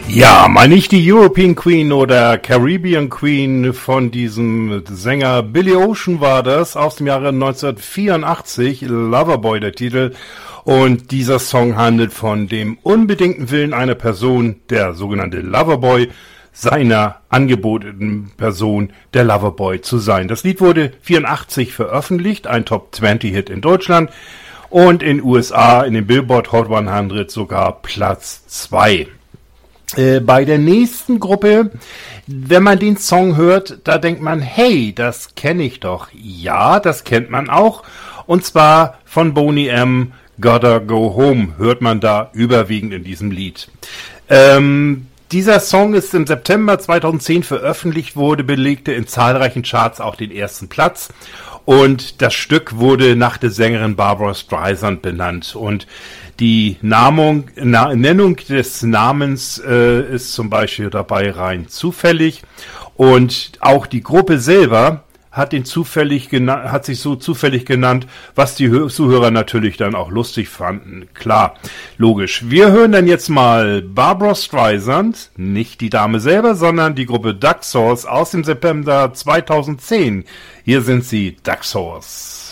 Ja, mal nicht die European Queen oder Caribbean Queen von diesem Sänger Billy Ocean war das, aus dem Jahre 1984, Loverboy der Titel. Und dieser Song handelt von dem unbedingten Willen einer Person, der sogenannte Loverboy, seiner angebotenen Person, der Loverboy zu sein. Das Lied wurde 1984 veröffentlicht, ein Top-20-Hit in Deutschland und in USA in den Billboard Hot 100 sogar Platz 2. Bei der nächsten Gruppe, wenn man den Song hört, da denkt man, hey, das kenne ich doch. Ja, das kennt man auch. Und zwar von Boney M. Gotta Go Home hört man da überwiegend in diesem Lied. Dieser Song ist im September 2010 veröffentlicht wurde, belegte in zahlreichen Charts auch den ersten Platz. Und das Stück wurde nach der Sängerin Barbra Streisand benannt. Und die Nennung des Namens ist zum Beispiel dabei rein zufällig. Und auch die Gruppe selber hat sich so zufällig genannt, was die Zuhörer natürlich dann auch lustig fanden. Klar, logisch. Wir hören dann jetzt mal Barbra Streisand, nicht die Dame selber, sondern die Gruppe Duck Sauce aus dem September 2010. Hier sind sie, Duck Sauce.